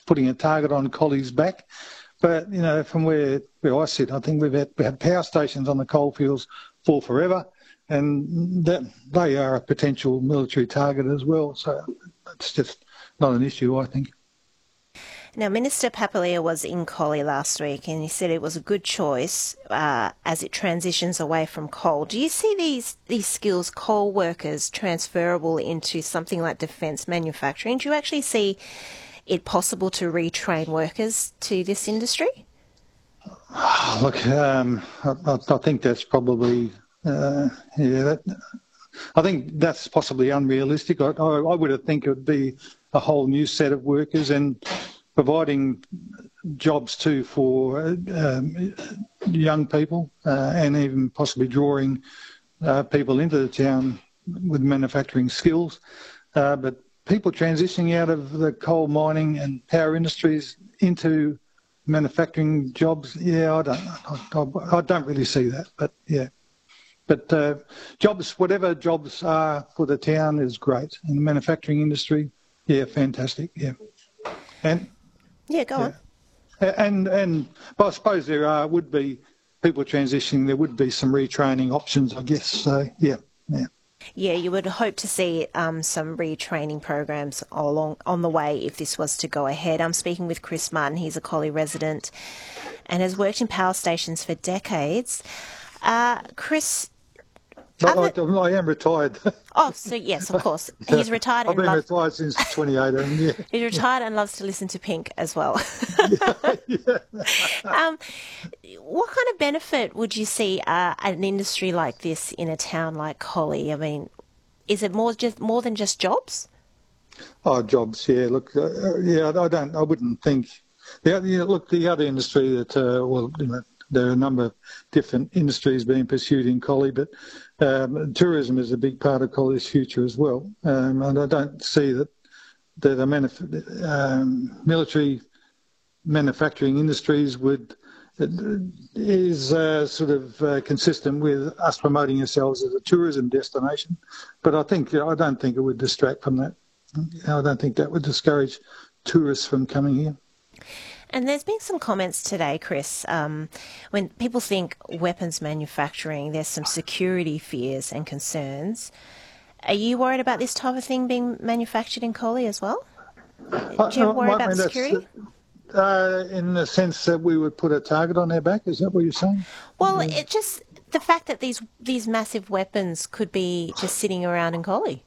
putting a target on Collie's back. But, from where I sit, I think we had power stations on the coalfields for forever, and that they are a potential military target as well. So it's just not an issue, I think. Now, Minister Papalia was in Collie last week and he said it was a good choice as it transitions away from coal. Do you see these skills, coal workers, transferable into something like defence manufacturing? Do you actually see it possible to retrain workers to this industry? Look, I think that's probably, I think that's possibly unrealistic. I would have think it would be a whole new set of workers and providing jobs too for young people and even possibly drawing people into the town with manufacturing skills. But people transitioning out of the coal mining and power industries into manufacturing jobs, I don't really see that. But yeah. But jobs, whatever jobs are for the town is great. In the manufacturing industry, fantastic, yeah. And yeah, go on. And but I suppose there would be people transitioning. There would be some retraining options, I guess. So yeah. Yeah, you would hope to see some retraining programs on the way if this was to go ahead. I'm speaking with Chris Martin. He's a Collie resident and has worked in power stations for decades. Chris, I am retired. Oh, so yes, of course. He's retired. I've been retired since 2018, yeah. He's retired and loves to listen to Pink as well. What kind of benefit would you see an industry like this in a town like Collie? I mean, is it more than just jobs? Oh, jobs, yeah. Look, I wouldn't think. Look, the other industry that, there are a number of different industries being pursued in Collie, but tourism is a big part of Collie's future as well. And I don't see that the military manufacturing industries is consistent with us promoting ourselves as a tourism destination. But I don't think it would distract from that. I don't think that would discourage tourists from coming here. And there's been some comments today, Chris, when people think weapons manufacturing, there's some security fears and concerns. Are you worried about this type of thing being manufactured in Collie as well? Do you worry about security? In the sense that we would put a target on their back, is that what you're saying? Well, it just the fact that these massive weapons could be just sitting around in Collie.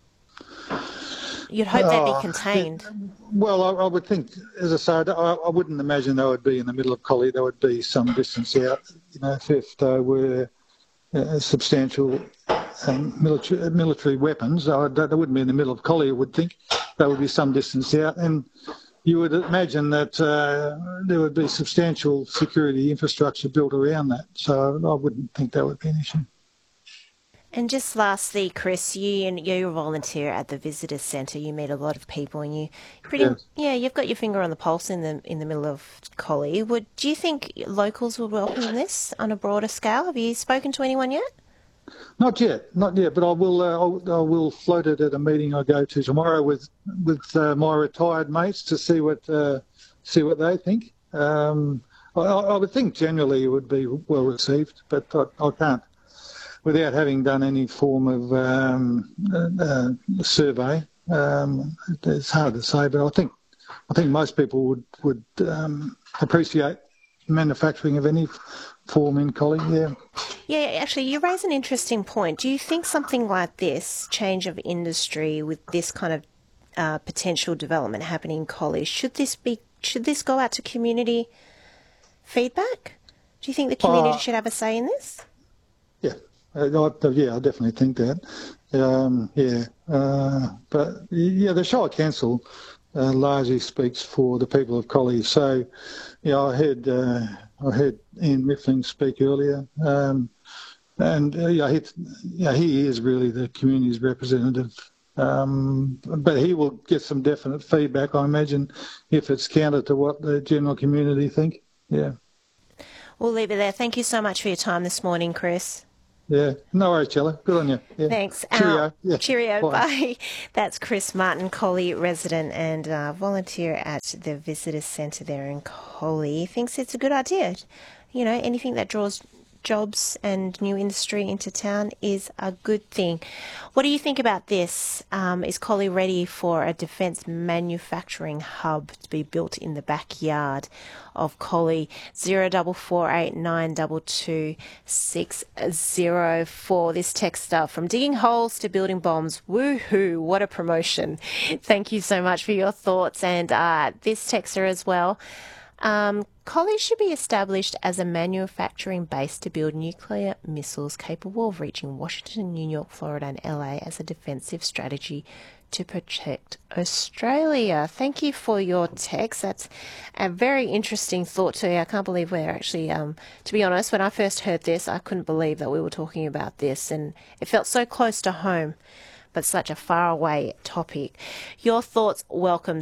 You'd hope they'd be contained. Well, I would think, as I said, I wouldn't imagine they would be in the middle of Collie. They would be some distance out. If they were substantial military weapons, they wouldn't be in the middle of Collie. I would think they would be some distance out, and you would imagine that there would be substantial security infrastructure built around that. So I wouldn't think that would be an issue. And just lastly, Chris, you're a volunteer at the Visitors Centre. You meet a lot of people, and you've got your finger on the pulse in the middle of Collie. Do you think locals will welcome this on a broader scale? Have you spoken to anyone yet? Not yet. But I will float it at a meeting I go to tomorrow with my retired mates to see what they think. I would think generally it would be well received, but I can't. Without having done any form of survey, it's hard to say. But I think most people would appreciate manufacturing of any form in Collie. Yeah. Yeah, actually, you raise an interesting point. Do you think something like this, change of industry with this kind of potential development happening in Collie, should this go out to community feedback? Do you think the community should have a say in this? Yeah. I definitely think that. But the Shire Council largely speaks for the people of Collie. So, I heard Ian Mifflin speak earlier, he is really the community's representative. But he will get some definite feedback, I imagine, if it's counter to what the general community think. Yeah. We'll leave it there. Thank you so much for your time this morning, Chris. Yeah. No worries, Chella. Good on you. Yeah. Thanks. Cheerio. Yeah. Cheerio. Bye. Bye. That's Chris Martin, Collie resident and volunteer at the Visitor Centre there in Collie. He thinks it's a good idea. You know, anything that draws jobs and new industry into town is a good thing. What do you think about this? Is Collie ready for a defence manufacturing hub to be built in the backyard of Collie? 0489222604. This texter from digging holes to building bombs. Woohoo! What a promotion! Thank you so much for your thoughts, and this texter as well. Collie should be established as a manufacturing base to build nuclear missiles capable of reaching Washington, New York, Florida and LA as a defensive strategy to protect Australia. Thank you for your text. That's a very interesting thought too. I can't believe we're actually, to be honest, when I first heard this, I couldn't believe that we were talking about this, and it felt so close to home, but such a faraway topic. Your thoughts welcome.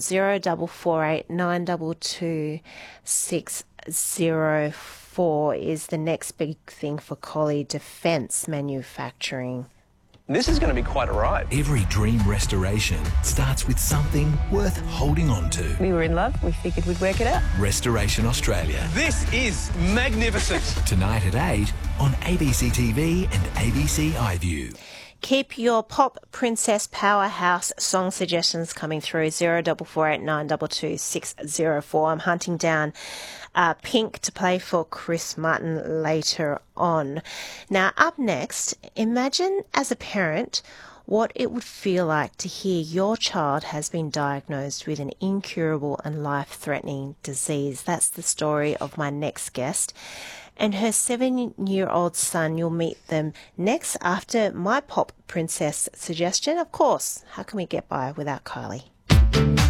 0489222604 is the next big thing for Collie defence manufacturing. This is going to be quite a ride. Every dream restoration starts with something worth holding on to. We were in love. We figured we'd work it out. Restoration Australia. This is magnificent. Tonight at 8 on ABC TV and ABC iView. Keep your pop princess powerhouse song suggestions coming through. 0489222604. I'm hunting down Pink to play for Chris Martin later on. Now, up next, imagine as a parent what it would feel like to hear your child has been diagnosed with an incurable and life-threatening disease. That's the story of my next guest and her 7-year-old son. You'll meet them next after my pop princess suggestion. Of course, how can we get by without Kylie?